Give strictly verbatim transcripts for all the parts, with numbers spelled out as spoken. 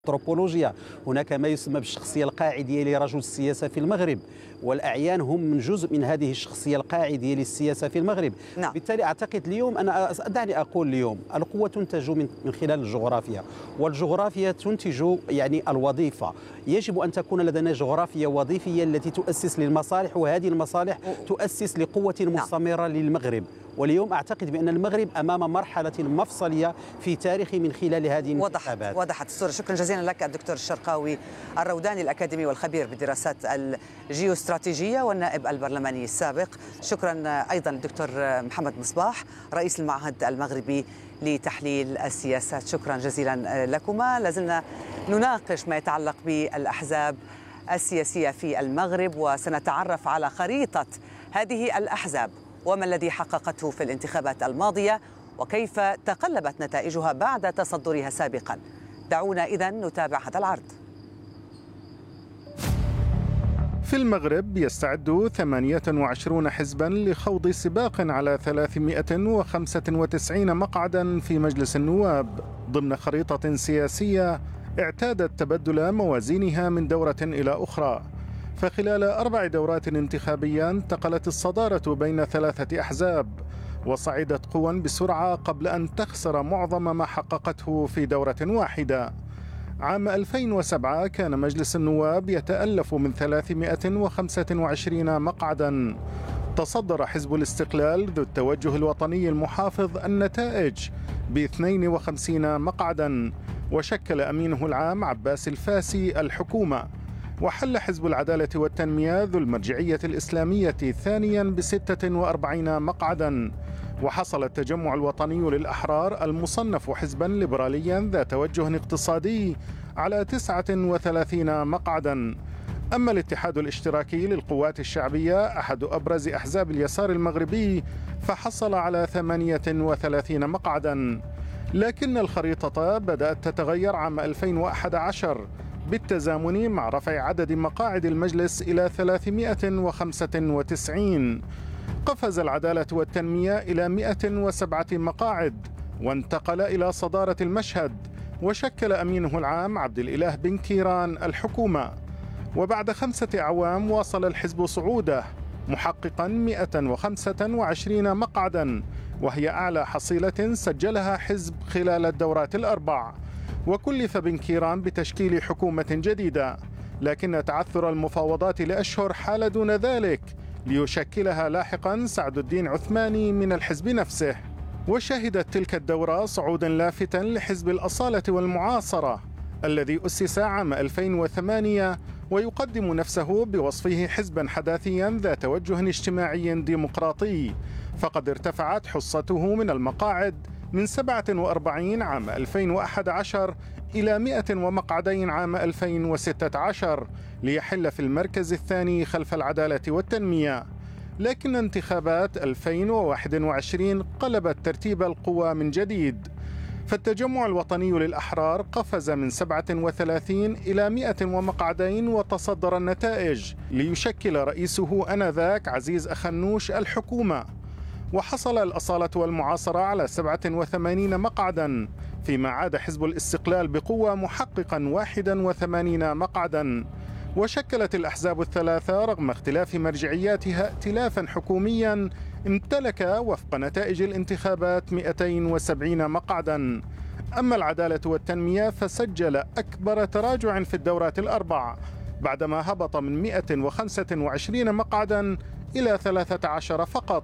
أنثروبولوجيا. هناك ما يسمى بالشخصية القاعدية لرجل السياسة في المغرب، والأعيان هم من جزء من هذه الشخصية القاعدية للسياسة في المغرب. نعم. بالتالي أعتقد اليوم أنا دعني أقول اليوم القوة تنتج من من خلال الجغرافيا، والجغرافيا تنتج يعني الوظيفة. يجب أن تكون لدينا جغرافيا وظيفية التي تؤسس للمصالح، وهذه المصالح تؤسس لقوة مستمرة نعم. للمغرب. واليوم أعتقد بأن المغرب أمام مرحلة مفصلية في تاريخه من خلال هذه الانتخابات. وضحت وضحت الصورة. شكرا جزيلا لك الدكتور الشرقاوي الروداني الأكاديمي والخبير بالدراسات الجيوستراتيجية والنائب البرلماني السابق. شكرا أيضا الدكتور محمد مصباح رئيس المعهد المغربي لتحليل السياسات. شكرا جزيلا لكما. لازلنا نناقش ما يتعلق بالأحزاب السياسية في المغرب، وسنتعرف على خريطة هذه الأحزاب وما الذي حققته في الانتخابات الماضية وكيف تقلبت نتائجها بعد تصدرها سابقا. دعونا إذن نتابع هذا العرض. في المغرب يستعد ثمانية وعشرين حزبا لخوض سباق على ثلاثمئة وخمسة وتسعين مقعدا في مجلس النواب ضمن خريطة سياسية اعتادت تبدل موازينها من دورة إلى أخرى. فخلال أربع دورات انتخابية انتقلت الصدارة بين ثلاثة أحزاب، وصعدت قوى بسرعة قبل أن تخسر معظم ما حققته في دورة واحدة. عام ألفين وسبعة كان مجلس النواب يتألف من ثلاثمئة وخمسة وعشرين مقعدا. تصدر حزب الاستقلال ذو التوجه الوطني المحافظ النتائج ب اثنين وخمسين مقعدا، وشكل أمينه العام عباس الفاسي الحكومة. وحل حزب العدالة والتنمية ذو المرجعية الإسلامية ثانيا بستة وأربعين مقعدا. وحصل التجمع الوطني للأحرار المصنف حزبا ليبراليا ذا توجه اقتصادي على تسعة وثلاثين مقعدا. أما الاتحاد الاشتراكي للقوات الشعبية أحد أبرز أحزاب اليسار المغربي فحصل على ثمانية وثلاثين مقعدا. لكن الخريطة بدأت تتغير عام ألفين وأحد عشر بالتزامن مع رفع عدد مقاعد المجلس إلى ثلاثمئة وخمسة وتسعين. قفز العدالة والتنمية إلى مئة وسبعة مقاعد وانتقل إلى صدارة المشهد، وشكل أمينه العام عبد الإله بن كيران الحكومة. وبعد خمسة أعوام واصل الحزب صعوده محققا مئة وخمسة وعشرين مقعدا، وهي أعلى حصيلة سجلها حزب خلال الدورات الأربع. وكلف بن كيران بتشكيل حكومة جديدة، لكن تعثر المفاوضات لأشهر حال دون ذلك ليشكلها لاحقا سعد الدين عثماني من الحزب نفسه. وشهدت تلك الدورة صعودا لافتا لحزب الأصالة والمعاصرة الذي أسس عام ألفين وثمانية ويقدم نفسه بوصفه حزبا حداثيا ذا توجه اجتماعي ديمقراطي، فقد ارتفعت حصته من المقاعد من سبعة وأربعين عام ألفين وأحد عشر إلى مئة ومقعدين عام ألفين وستة عشر ليحل في المركز الثاني خلف العدالة والتنمية. لكن انتخابات ألفين وواحد وعشرين قلبت ترتيب القوى من جديد، فالتجمع الوطني للأحرار قفز من سبعة وثلاثين إلى مئة ومقعدين وتصدر النتائج ليشكل رئيسه آنذاك عزيز أخنوش الحكومة. وحصل الأصالة والمعاصرة على سبعة وثمانين مقعدا، فيما عاد حزب الاستقلال بقوة محققا واحدا وثمانين مقعدا. وشكلت الأحزاب الثلاثة رغم اختلاف مرجعياتها ائتلافا حكوميا امتلك وفق نتائج الانتخابات مئتين وسبعين مقعدا. أما العدالة والتنمية فسجل أكبر تراجع في الدورات الأربع بعدما هبط من مئة وخمسة وعشرين مقعدا إلى ثلاثة عشر فقط.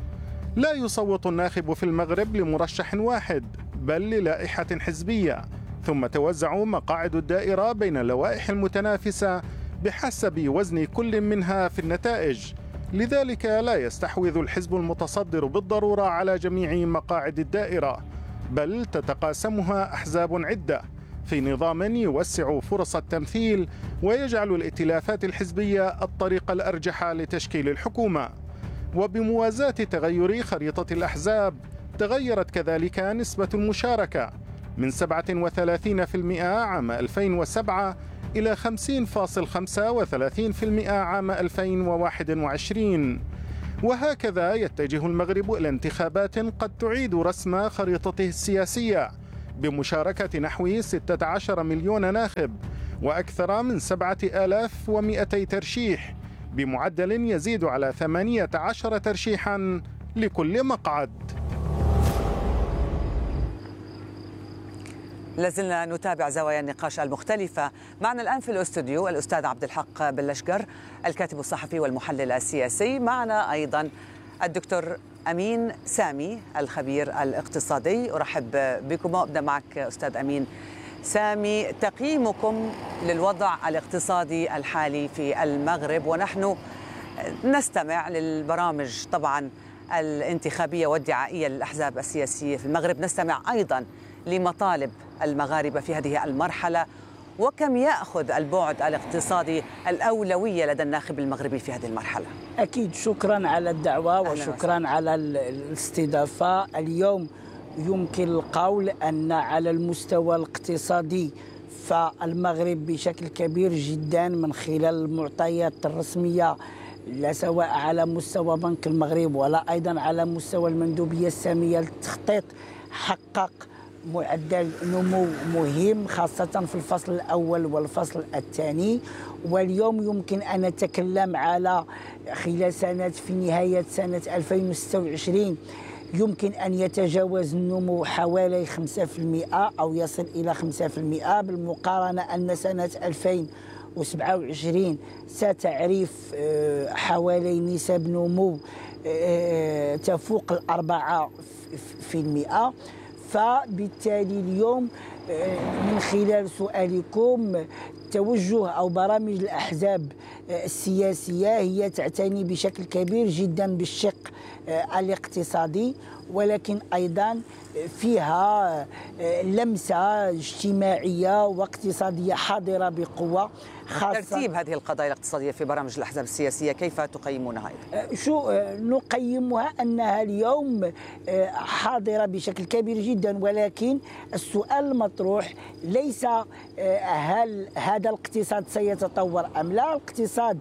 لا يصوت الناخب في المغرب لمرشح واحد بل للائحة حزبية، ثم توزع مقاعد الدائرة بين اللوائح المتنافسة بحسب وزن كل منها في النتائج. لذلك لا يستحوذ الحزب المتصدر بالضرورة على جميع مقاعد الدائرة، بل تتقاسمها أحزاب عدة في نظام يوسع فرص التمثيل ويجعل الائتلافات الحزبية الطريق الأرجح لتشكيل الحكومة. وبموازاة تغير خريطة الأحزاب تغيرت كذلك نسبة المشاركة من سبعة وثلاثين بالمئة عام ألفين وسبعة إلى خمسين فاصلة خمسة وثلاثين بالمئة عام ألفين وواحد وعشرين. وهكذا يتجه المغرب إلى انتخابات قد تعيد رسم خريطته السياسية بمشاركة نحو ستة عشر مليون ناخب وأكثر من سبعة آلاف ومئتي ترشيح بمعدل يزيد على ثمانية عشر ترشيحا لكل مقعد. لازلنا نتابع زوايا النقاش المختلفة. معنا الآن في الاستوديو الأستاذ عبد الحق بلشقر الكاتب الصحفي والمحلل السياسي. معنا أيضا الدكتور أمين سامي الخبير الاقتصادي. أرحب بكم وأبدأ معك أستاذ أمين سامي. تقييمكم للوضع الاقتصادي الحالي في المغرب ونحن نستمع للبرامج طبعا الانتخابية والدعائية للأحزاب السياسية في المغرب، نستمع أيضا لمطالب المغاربة في هذه المرحلة، وكم يأخذ البعد الاقتصادي الأولوية لدى الناخب المغربي في هذه المرحلة؟ أكيد، شكرا على الدعوة وشكرا على الاستضافة. اليوم يمكن القول أن على المستوى الاقتصادي فالمغرب بشكل كبير جدا من خلال المعطيات الرسمية، لا سواء على مستوى بنك المغرب ولا أيضا على مستوى المندوبية السامية للتخطيط، حقق معدل نمو مهم خاصة في الفصل الأول والفصل الثاني. واليوم يمكن أن نتكلم على خلال سنة في نهاية سنة ألفين وستة وعشرين يمكن أن يتجاوز النمو حوالي خمسة بالمئة أو يصل إلى خمسة بالمئة، بالمقارنة أن سنة ألفين وسبعة وعشرين ستعرف حوالي نسب نمو تفوق الأربعة في المئة. فبالتالي اليوم من خلال سؤالكم توجه أو برامج الأحزاب السياسية هي تعتني بشكل كبير جدا بالشق الاقتصادي، ولكن أيضا فيها لمسة اجتماعية واقتصادية حاضرة بقوة. ترتيب هذه القضايا الاقتصادية في برامج الأحزاب السياسية كيف تقيمونها أيضا؟ شو نقيمها أنها اليوم حاضرة بشكل كبير جدا، ولكن السؤال المطروح ليس هل هذا الاقتصاد سيتطور أم لا. الاقتصاد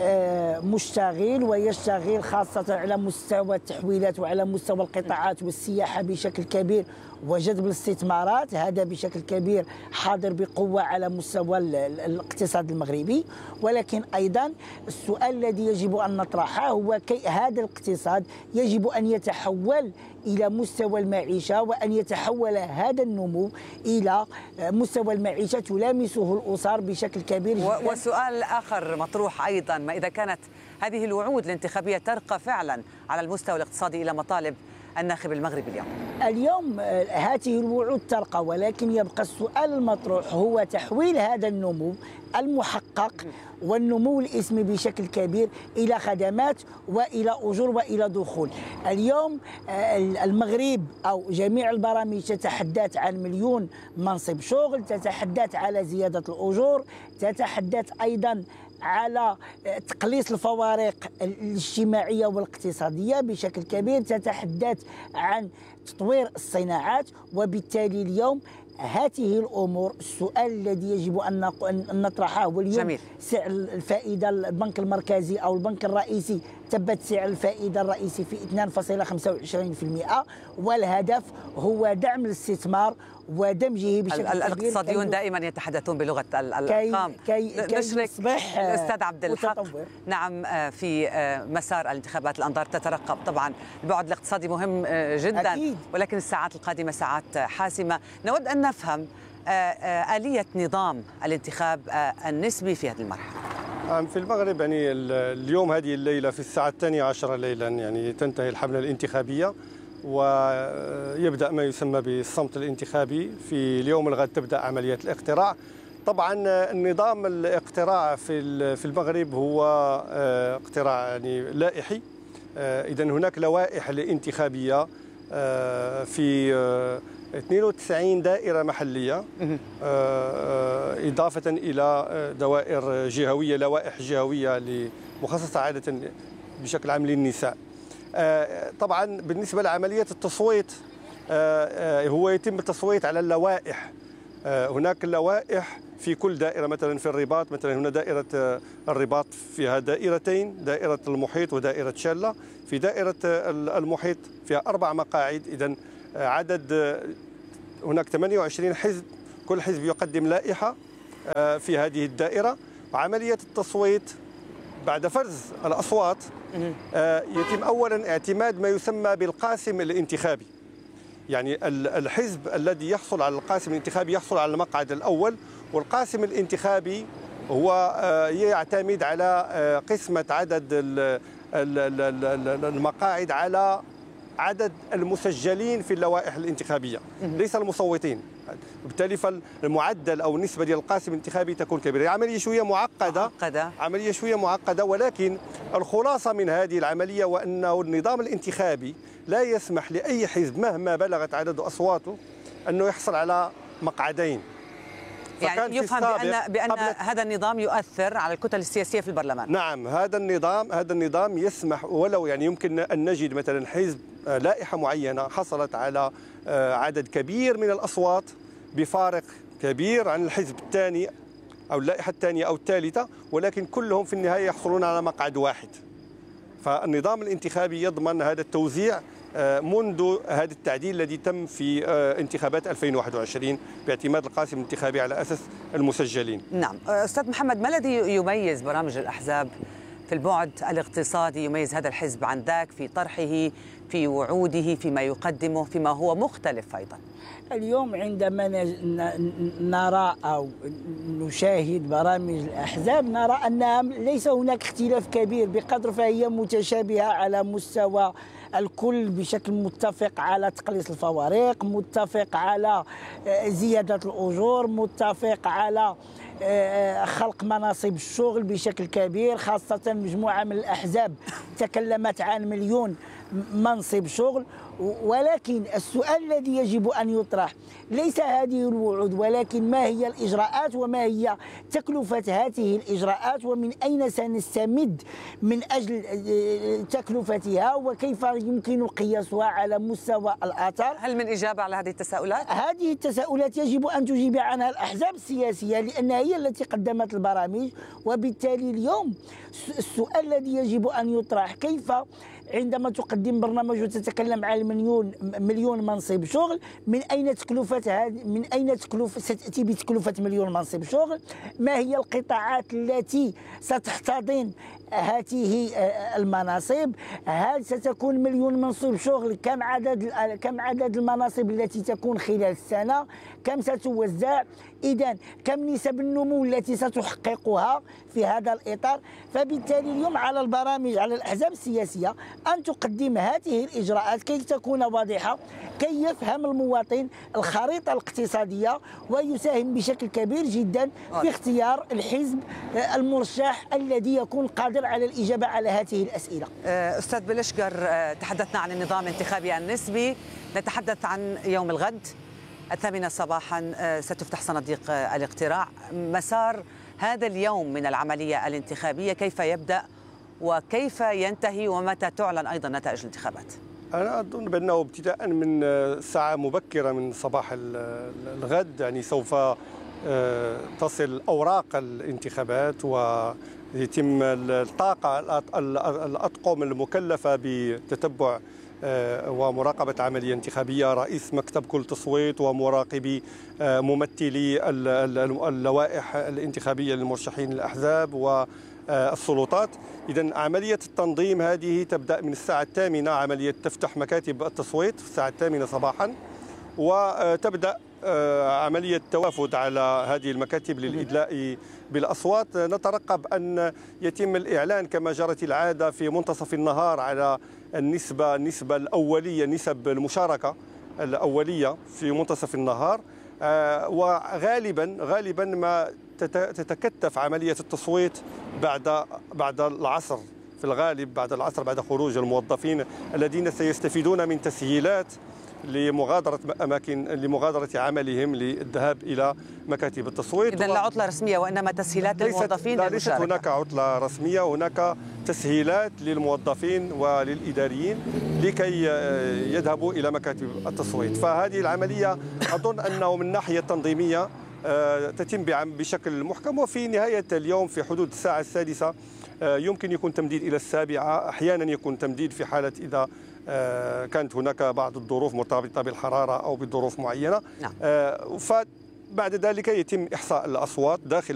مشتغل ويشتغل خاصة على مستوى التحويلات وعلى مستوى القطاعات والسياحة بشكل كبير وجذب الاستثمارات، هذا بشكل كبير حاضر بقوة على مستوى الاقتصاد المغربي. ولكن أيضا السؤال الذي يجب أن نطرحه هو كي هذا الاقتصاد يجب أن يتحول إلى مستوى المعيشة وأن يتحول هذا النمو إلى مستوى المعيشة تلامسه الأسر بشكل كبير جدا. وسؤال آخر مطروح أيضا، ما إذا كانت هذه الوعود الانتخابية ترقى فعلا على المستوى الاقتصادي إلى مطالب الناخب المغربي اليوم؟ اليوم هذه الوعود ترقى، ولكن يبقى السؤال المطروح هو تحويل هذا النمو المحقق والنمو الاسمي بشكل كبير إلى خدمات وإلى أجور وإلى دخول. اليوم المغرب أو جميع البرامج تتحدث عن مليون منصب شغل، تتحدث على زيادة الأجور، تتحدث أيضا على تقليص الفوارق الاجتماعية والاقتصادية بشكل كبير، تتحدث عن تطوير الصناعات. وبالتالي اليوم هذه الأمور السؤال الذي يجب أن نطرحه واليوم جميل. سعر الفائدة البنك المركزي أو البنك الرئيسي ثبت سعر الفائدة الرئيسي في اثنين فاصلة خمسة وعشرين بالمئة، والهدف هو دعم الاستثمار ودمجه بشكل كبير. الاقتصاديون دائما يتحدثون بلغة الأرقام. كي, كي نشرك الأستاذ عبد الحق. متطور. نعم، في مسار الانتخابات الأنظار تترقب طبعا. البعد الاقتصادي مهم جدا أكيد. ولكن الساعات القادمة ساعات حاسمة. نود أن نفهم آلية نظام الانتخاب النسبي في هذه المرحلة. في المغرب يعني اليوم هذه الليلة في الساعة الثانية عشرة ليلا يعني تنتهي الحملة الانتخابية ويبدأ ما يسمى بالصمت الانتخابي. في اليوم الغد تبدأ عمليات الاقتراع. طبعا النظام الاقتراع في في المغرب هو اقتراع يعني لائحي. إذا هناك لوائح الانتخابية في اثنين وتسعين دائرة محلية إضافة إلى دوائر جهوية، لوائح جهوية مخصصة عادة بشكل عام للنساء. طبعا بالنسبة لعملية التصويت هو يتم التصويت على اللوائح. هناك اللوائح في كل دائرة، مثلا في الرباط مثلا هنا دائرة الرباط فيها دائرتين، دائرة المحيط ودائرة شالة. في دائرة المحيط فيها أربع مقاعد، إذن عدد هناك ثمانية وعشرين حزب، كل حزب يقدم لائحة في هذه الدائرة. وعملية التصويت بعد فرز الأصوات يتم أولا اعتماد ما يسمى بالقاسم الانتخابي. يعني الحزب الذي يحصل على القاسم الانتخابي يحصل على المقعد الأول، والقاسم الانتخابي هو يعتمد على قسمة عدد المقاعد على عدد المسجلين في اللوائح الانتخابية ليس المصوتين. بالتالي فالمعدل او النسبه ديال القاسم الانتخابي تكون كبيره. عمليه شويه معقده معقده عمليه شويه معقده ولكن الخلاصه من هذه العمليه وانه النظام الانتخابي لا يسمح لاي حزب مهما بلغت عدد اصواته انه يحصل على مقعدين. يعني يفهم بان بان هذا النظام يؤثر على الكتل السياسيه في البرلمان. نعم، هذا النظام هذا النظام يسمح، ولو يعني يمكن ان نجد مثلا حزب لائحه معينه حصلت على عدد كبير من الاصوات بفارق كبير عن الحزب الثاني او اللائحه الثانيه او الثالثه، ولكن كلهم في النهايه يحصلون على مقعد واحد. فالنظام الانتخابي يضمن هذا التوزيع منذ هذا التعديل الذي تم في انتخابات ألفين وواحد وعشرين باعتماد القاسم الانتخابي على أساس المسجلين. نعم. أستاذ محمد، ما الذي يميز برامج الأحزاب في البعد الاقتصادي، يميز هذا الحزب عن ذاك في طرحه، في وعوده، فيما يقدمه، فيما هو مختلف أيضا؟ اليوم عندما نرى أو نشاهد برامج الأحزاب نرى أن ليس هناك اختلاف كبير بقدر فهي متشابهة على مستوى الكل، بشكل متفق على تقليص الفوارق، متفق على زيادة الأجور، متفق على خلق مناصب الشغل بشكل كبير، خاصة مجموعة من الأحزاب تكلمت عن مليون منصب شغل. ولكن السؤال الذي يجب أن يطرح ليس هذه الوعود، ولكن ما هي الإجراءات وما هي تكلفة هذه الإجراءات ومن أين سنستمد من أجل تكلفتها وكيف يمكن قياسها على مستوى الآثار. هل من إجابة على هذه التساؤلات؟ هذه التساؤلات يجب أن تجيب عنها الأحزاب السياسية لأنها هي التي قدمت البرامج. وبالتالي اليوم السؤال الذي يجب أن يطرح كيف عندما تقدم برنامج وتتكلم على مليون مليون منصب شغل، من اين تكلفه هذه من اين تكلفه ستاتي بتكلفه مليون منصب شغل؟ ما هي القطاعات التي ستحتضن هذه المناصب؟ هل ستكون مليون منصب شغل؟ كم عدد كم عدد المناصب التي تكون خلال السنه؟ كم ستوزع؟ إذن كم نسب النمو التي ستحققها في هذا الإطار؟ فبالتالي اليوم على البرامج على الأحزاب السياسية أن تقدم هذه الإجراءات كي تكون واضحة، كي يفهم المواطن الخريطة الاقتصادية ويساهم بشكل كبير جدا في اختيار الحزب المرشح الذي يكون قادر على الإجابة على هذه الأسئلة. أستاذ بلشقر، تحدثنا عن النظام الانتخابي النسبي، نتحدث عن يوم الغد الثامنة صباحا ستفتح صناديق الاقتراع. مسار هذا اليوم من العملية الانتخابية كيف يبدأ وكيف ينتهي ومتى تعلن أيضا نتائج الانتخابات؟ أنا أظن بأنه ابتداء من ساعة مبكرة من صباح الغد يعني سوف تصل أوراق الانتخابات ويتم الطاقة الأطقم المكلفة بتتبع ومراقبة عملية انتخابية، رئيس مكتب كل تصويت ومراقبي ممثلي اللوائح الانتخابية للمرشحين الأحزاب والسلطات. إذن عملية التنظيم هذه تبدأ من الساعة الثامنة، عملية تفتح مكاتب التصويت في الساعة الثامنة صباحا، وتبدأ عملية توافد على هذه المكاتب للإدلاء بالأصوات. نترقب أن يتم الإعلان كما جرت العادة في منتصف النهار على النسبة النسبة الأولية، نسب المشاركة الأولية في منتصف النهار، وغالبا غالبا ما تتكتف عملية التصويت بعد بعد العصر، في الغالب بعد العصر بعد خروج الموظفين الذين سيستفيدون من تسهيلات لمغادرة أماكن لمغادرة عملهم للذهاب إلى مكاتب التصويت. إذن لا عطلة رسمية وإنما تسهيلات للموظفين لا ليست هناك عطلة رسمية، هناك تسهيلات للموظفين وللإداريين لكي يذهبوا إلى مكاتب التصويت. فهذه العملية أظن أنه من ناحية تنظيمية تتم بشكل محكم، وفي نهاية اليوم في حدود الساعة السادسة يمكن يكون تمديد إلى السابعة، أحيانا يكون تمديد في حالة إذا كانت هناك بعض الظروف مرتبطة بالحرارة أو بظروف معينة. نعم. فبعد ذلك يتم إحصاء الأصوات داخل